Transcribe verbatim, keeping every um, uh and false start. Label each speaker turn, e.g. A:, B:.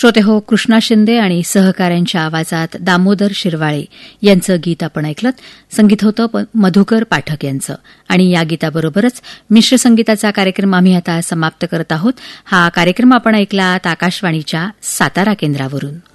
A: श्रोते हो, कृष्णा शिंदे आणि सहकाऱ्यांच्या आवाजात दामोदर शिरवाळे यांचं गीत आपण ऐकलं. संगीत होतं मधुकर पाठक यांचं. आणि या गीताबरोबरच मिश्र संगीताचा कार्यक्रम आम्ही आता समाप्त करत आहोत. हा कार्यक्रम आपण ऐकलात आकाशवाणीच्या सातारा केंद्रावरून.